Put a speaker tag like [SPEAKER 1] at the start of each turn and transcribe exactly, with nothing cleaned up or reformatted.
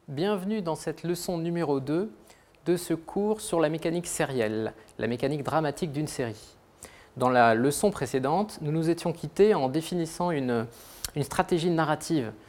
[SPEAKER 1] Bienvenue dans cette leçon numéro deux de ce cours sur la mécanique sérielle, la mécanique dramatique d'une série. Dans la leçon précédente, nous nous étions quittés en définissant une, une stratégie narrative